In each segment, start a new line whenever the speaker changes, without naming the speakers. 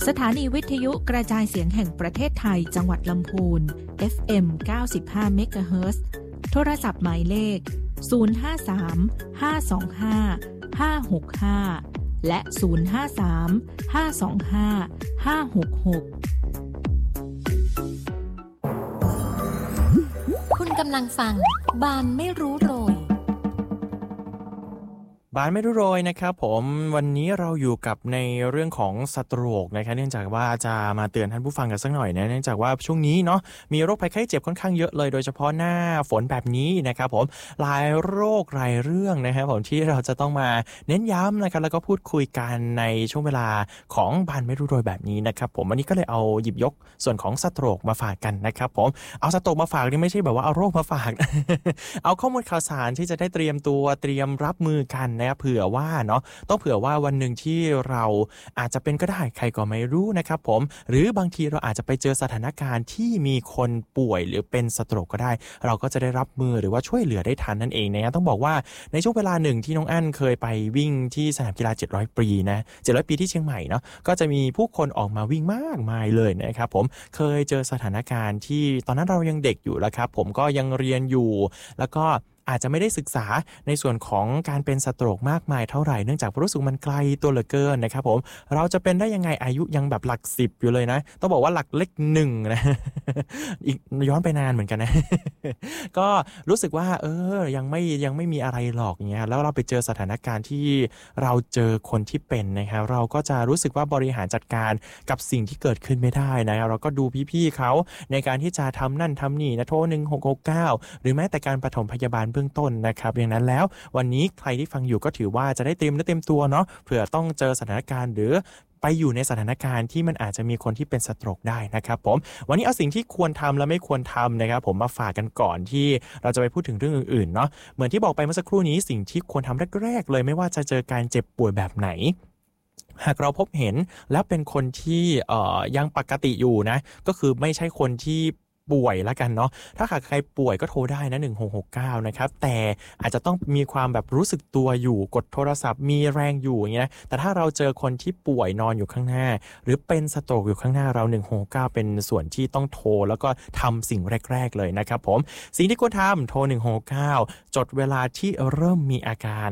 สถานีวิทยุกระจายเสียงแห่งประเทศไทยจังหวัดลำพูน FM 95 เมกะเฮิรตซ์โทรศัพท์หมายเลข053 525 565และ053 525 566
คุณกำลังฟังบานไม่รู้โรย
บานไม่รู้โรยนะครับผมวันนี้เราอยู่กับในเรื่องของสโตรกนะครับเนื่องจากว่าจะมาเตือนท่านผู้ฟังกันสักหน่อยนะเนื่องจากว่าช่วงนี้เนาะมีโรคภัยไข้เจ็บค่อนข้างเยอะเลยโดยเฉพาะหน้าฝนแบบนี้นะครับผมหลายโรคหลายเรื่องนะครับผมที่เราจะต้องมาเน้นย้ำนะครับแล้วก็พูดคุยกันในช่วงเวลาของบานไม่รู้โรยแบบนี้นะครับผมวันนี้ก็เลยเอาหยิบยกส่วนของสโตรกมาฝากกันนะครับผมเอาสโตรกมาฝากนี่ไม่ใช่แบบว่าเอาโรคมาฝาก เอาข้อมูลข่าวสารที่จะได้เตรียมตัวเตรียมรับมือกันนะครับเผื่อว่าเนาะต้องเผื่อว่าวันหนึ่งที่เราอาจจะเป็นก็ได้ใครก็ไม่รู้นะครับผมหรือบางทีเราอาจจะไปเจอสถานการณ์ที่มีคนป่วยหรือเป็นสโตรกก็ได้เราก็จะได้รับมือหรือว่าช่วยเหลือได้ทันนั่นเองนะต้องบอกว่าในช่วงเวลาหนึ่งที่น้องอั้นเคยไปวิ่งที่สนามกีฬา700 ปีนะ700 ปีที่เชียงใหม่เนาะก็จะมีผู้คนออกมาวิ่งมากมายเลยนะครับผมเคยเจอสถานการณ์ที่ตอนนั้นเรายังเด็กอยู่แล้วครับผมก็ยังเรียนอยู่แล้วก็อาจจะไม่ได้ศึกษาในส่วนของการเป็นสโตรกมากมายเท่าไหร่เนื่องจากรู้สึกมันไกลตัวเหลือเกินนะครับผมเราจะเป็นได้ยังไงอายุยังแบบหลัก10อยู่เลยนะต้องบอกว่าหลักเลข1นะอีกย้อนไปนานเหมือนกันนะ ก็รู้สึกว่ายังไม่มีอะไรหรอกเงี้ยแล้วเราไปเจอสถานการณ์ที่เราเจอคนที่เป็นนะครับเราก็จะรู้สึกว่าบริหารจัดการกับสิ่งที่เกิดขึ้นไม่ได้นะครับเราก็ดูพี่ๆเขาในการที่จะทำนั่นทำนี่นะโทร1669หรือแม้แต่การปฐมพยาบาลเบื้องต้นนะครับอย่างนั้นแล้ววันนี้ใครที่ฟังอยู่ก็ถือว่าจะได้เตรียมเนื้อเตรียมตัวเนาะเผื่อต้องเจอสถานการณ์หรือไปอยู่ในสถานการณ์ที่มันอาจจะมีคนที่เป็นสโตรกได้นะครับผมวันนี้เอาสิ่งที่ควรทำและไม่ควรทำนะครับผมมาฝากกันก่อนที่เราจะไปพูดถึงเรื่องอื่นๆเนาะเหมือนที่บอกไปเมื่อสักครู่นี้สิ่งที่ควรทำแรกๆเลยไม่ว่าจะเจอการเจ็บป่วยแบบไหนหากเราพบเห็นแล้วเป็นคนที่ยังปกติอยู่นะก็คือไม่ใช่คนที่ป่วยแล้วกันเนาะถ้าหากใครป่วยก็โทรได้นะ1669นะครับแต่อาจจะต้องมีความแบบรู้สึกตัวอยู่กดโทรศัพท์มีแรงอยู่อย่างเงี้ยแต่ถ้าเราเจอคนที่ป่วยนอนอยู่ข้างหน้าหรือเป็นสโตรกอยู่ข้างหน้าเรา169เป็นส่วนที่ต้องโทรแล้วก็ทำสิ่งแรกๆเลยนะครับผมสิ่งที่ควรทำโทร169จดเวลาที่เริ่มมีอาการ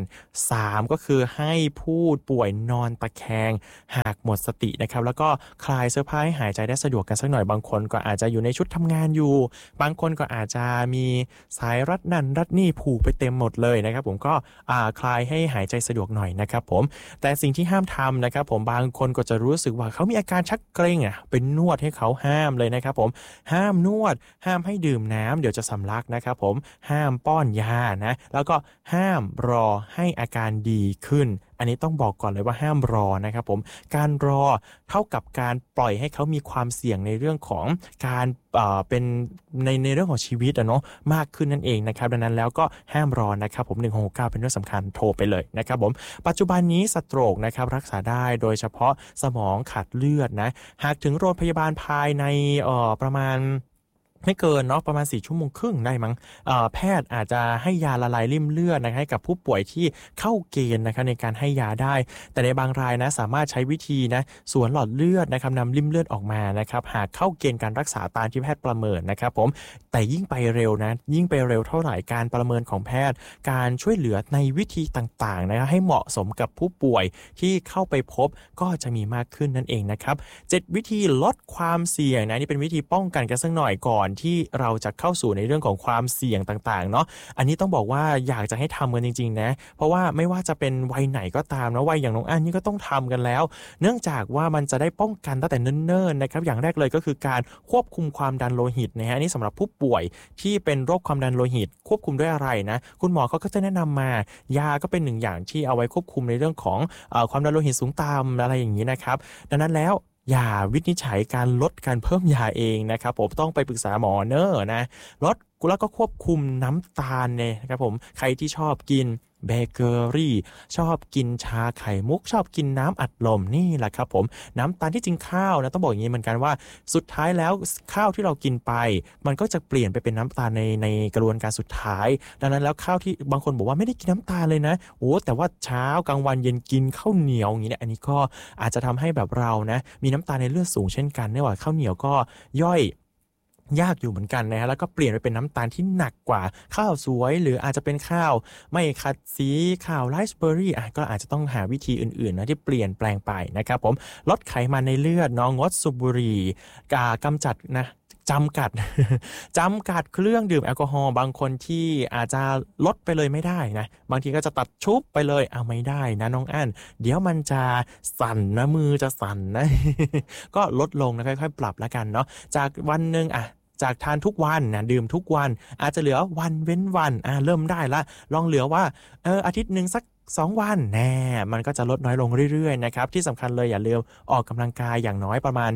3ก็คือให้ผู้ป่วยนอนตะแคงหากหมดสตินะครับแล้วก็คลายเสื้อผ้าให้หายใจได้สะดวกกันสักหน่อยบางคนก็อาจจะอยู่ในชุดทำงานอยู่บางคนก็อาจจะมีสายรัดนั่นรัดนี่ผูกไปเต็มหมดเลยนะครับผมก็คลายให้หายใจสะดวกหน่อยนะครับผมแต่สิ่งที่ห้ามทำนะครับผมบางคนก็จะรู้สึกว่าเขามีอาการชักเกร็งเป็นนวดให้เขาห้ามเลยนะครับผมห้ามนวดห้ามให้ดื่มน้ำเดี๋ยวจะสำลักนะครับผมห้ามป้อนยานะแล้วก็ห้ามรอให้อาการดีขึ้นอันนี้ต้องบอกก่อนเลยว่าห้ามรอนะครับผมการรอเท่ากับการปล่อยให้เขามีความเสี่ยงในเรื่องของการเป็นในเรื่องของชีวิตเนาะมากขึ้นนั่นเองนะครับดังนั้นแล้วก็ห้ามรอนะครับผม169เป็นเรื่องสำคัญโทรไปเลยนะครับผมปัจจุบันนี้สโตรกนะครับรักษาได้โดยเฉพาะสมองขาดเลือดนะหากถึงโรงพยาบาลภายในประมาณไม่เกินเนาะประมาณ4 ชั่วโมงครึ่งได้มั้งแพทย์อาจจะให้ยาละลายริ่มเลือดนะให้กับผู้ป่วยที่เข้าเกณฑ์นะครับในการให้ยาได้แต่ในบางรายนะสามารถใช้วิธีนะสวนหลอดเลือดนะครับนำริ่มเลือดออกมานะครับหากเข้าเกณฑ์การรักษาตามที่แพทย์ประเมินนะครับผมแต่ยิ่งไปเร็วนะยิ่งไปเร็วเท่าไหร่การประเมินของแพทย์การช่วยเหลือในวิธีต่างๆนะครับให้เหมาะสมกับผู้ป่วยที่เข้าไปพบก็จะมีมากขึ้นนั่นเองนะครับ7วิธีลดความเสี่ยงนะนี่เป็นวิธีป้องกันกันสักหน่อยก่อนที่เราจะเข้าสู่ในเรื่องของความเสี่ยงต่างๆเนาะอันนี้ต้องบอกว่าอยากจะให้ทำกันจริงๆนะเพราะว่าไม่ว่าจะเป็นวัยไหนก็ตามนะวัยอย่างน้องอั้นนี่ก็ต้องทำกันแล้วเนื่องจากว่ามันจะได้ป้องกันตั้งแต่เนิ่นๆนะครับอย่างแรกเลยก็คือการควบคุมความดันโลหิตนะฮะนี่สำหรับผู้ป่วยที่เป็นโรคความดันโลหิตควบคุมด้วยอะไรนะคุณหมอเขาก็จะแนะนำมายาก็เป็นหนึ่งอย่างที่เอาไว้ควบคุมในเรื่องของความดันโลหิตสูงต่ำอะไรอย่างนี้นะครับดังนั้นแล้วอย่าวินิจฉัยการลดการเพิ่มยาเองนะครับผมต้องไปปรึกษาหมอนะลดแล้วก็ควบคุมน้ำตาลเนี่ยนะครับผมใครที่ชอบกินเบเกอรี่ชอบกินชาไข่มุกชอบกินน้ำอัดลมนี่แหละครับผมน้ำตาลที่จริงข้าวนะต้องบอกอย่างนี้เหมือนกันว่าสุดท้ายแล้วข้าวที่เรากินไปมันก็จะเปลี่ยนไปเป็นน้ำตาลในกระบวนการสุดท้ายดังนั้นแล้วข้าวที่บางคนบอกว่าไม่ได้กินน้ำตาลเลยนะโอ้แต่ว่าเช้ากลางวันเย็นกินข้าวเหนียวอย่างนี้เนี่ยอันนี้ก็อาจจะทำให้แบบเรานะมีน้ำตาลในเลือดสูงเช่นกันเนื่องจากข้าวเหนียวก็ย่อยยากอยู่เหมือนกันนะฮะแล้วก็เปลี่ยนไปเป็นน้ำตาลที่หนักกว่าข้าวสวยหรืออาจจะเป็นข้าวไม่ขัดสีข้าวไรซ์เบอร์รี่ก็อาจจะต้องหาวิธีอื่นๆนะที่เปลี่ยนแปลงไปนะครับผมลดไขมันในเลือดน้องงดสูบบุหรี่กำจัดนะจำกัด จำกัดเครื่องดื่มแอลกอฮอล์บางคนที่อาจจะลดไปเลยไม่ได้นะบางทีก็จะตัดชุบไปเลยไม่ได้นะน้องอั้นเดี๋ยวมันจะสั่นนะมือจะสั่นนะ ก็ลดลงนะค่อยๆปรับแล้วกันเนาะจากวันนึงจากทานทุกวันนะดื่มทุกวันอาจจะเหลือวันเว้นวันเริ่มได้ละลองเหลือว่าอาทิตย์นึงสัก2 วันแน่มันก็จะลดน้อยลงเรื่อยๆนะครับที่สำคัญเลยอย่าลืมออกกำลังกายอย่างน้อยประมาณ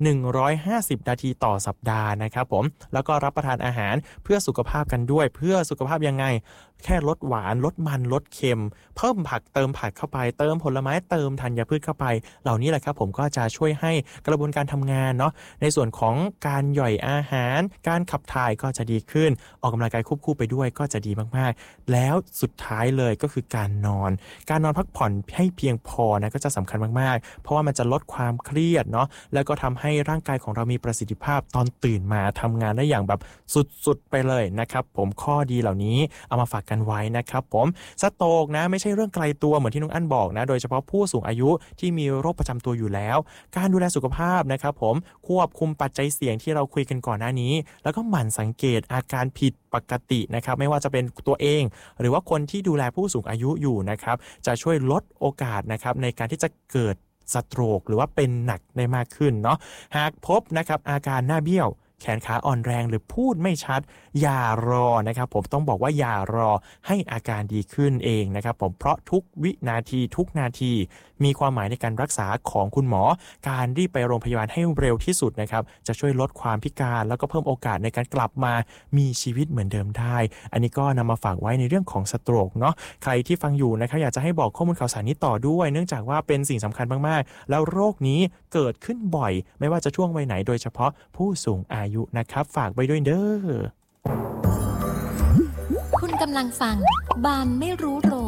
150นาทีต่อสัปดาห์นะครับผมแล้วก็รับประทานอาหารเพื่อสุขภาพกันด้วยเพื่อสุขภาพยังไงแค่ลดหวานลดมันลดเค็มเพิ่มผักเติมผักเข้าไปเติมผลไม้เติมธัญพืชเข้าไปเหล่านี้แหละครับผมก็จะช่วยให้กระบวนการทำงานเนาะในส่วนของการย่อยอาหารการขับถ่ายก็จะดีขึ้นออกกำลังกายควบคู่ไปด้วยก็จะดีมากๆแล้วสุดท้ายเลยก็คือการนอนพักผ่อนให้เพียงพอนะก็จะสำคัญมากๆเพราะว่ามันจะลดความเครียดเนาะแล้วก็ทำให้ร่างกายของเรามีประสิทธิภาพตอนตื่นมาทำงานได้อย่างแบบสุดๆไปเลยนะครับผมข้อดีเหล่านี้เอามาฝากกันไว้นะครับผมสโตรกนะไม่ใช่เรื่องไกลตัวเหมือนที่น้องอั้นบอกนะโดยเฉพาะผู้สูงอายุที่มีโรคประจำตัวอยู่แล้วการดูแลสุขภาพนะครับผมควบคุมปัจจัยเสี่ยงที่เราคุยกันก่อนหน้านี้แล้วก็หมั่นสังเกตอาการผิดปกตินะครับไม่ว่าจะเป็นตัวเองหรือว่าคนที่ดูแลผู้สูงอายุอยู่นะครับจะช่วยลดโอกาสนะครับในการที่จะเกิดสโตรกหรือว่าเป็นหนักได้มากขึ้นเนาะหากพบนะครับอาการหน้าเบี้ยวแขนขาอ่อนแรงหรือพูดไม่ชัดอย่ารอนะครับผมต้องบอกว่าอย่ารอให้อาการดีขึ้นเองนะครับผมเพราะทุกวินาทีทุกนาทีมีความหมายในการรักษาของคุณหมอการรีบไปโรงพยาบาลให้เร็วที่สุดนะครับจะช่วยลดความพิการแล้วก็เพิ่มโอกาสในการกลับมามีชีวิตเหมือนเดิมได้อันนี้ก็นำมาฝากไว้ในเรื่องของสโตรกเนาะใครที่ฟังอยู่นะครับอยากจะให้บอกข้อมูลข่าวสารนี้ต่อด้วยเนื่องจากว่าเป็นสิ่งสำคัญมากๆแล้วโรคนี้เกิดขึ้นบ่อยไม่ว่าจะช่วงวัยไหนโดยเฉพาะผู้สูงอายุนะครับฝากไว้ด้วยเด้อ
คุณกำลังฟังบานไม่รู้โร